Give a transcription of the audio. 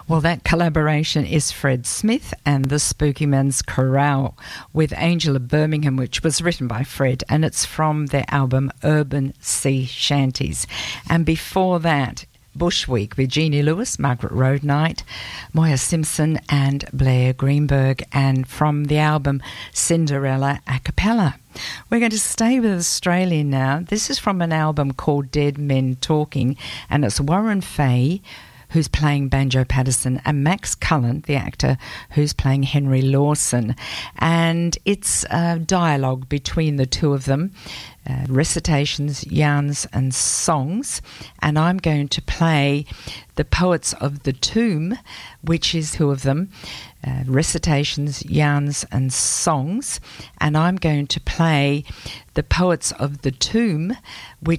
Well, that collaboration is Fred Smith and the Spookyman's Chorale with Angel of Birmingham, which was written by Fred, and it's from their album Urban Sea Shanties. And before that, Bushweek with Jeannie Lewis, Margaret Road Knight, Moya Simpson and Blair Greenberg, and from the album Cinderella a cappella. We're going to stay with Australia now. This is from an album called Dead Men Talking, and it's Warren Fay, who's playing Banjo Patterson, and Max Cullen, the actor, who's playing Henry Lawson. And it's a dialogue between the two of them, recitations, yarns and songs. And I'm going to play The Poets of the Tomb, which is two of them, recitations, yarns and songs. And I'm going to play The Poets of the Tomb, which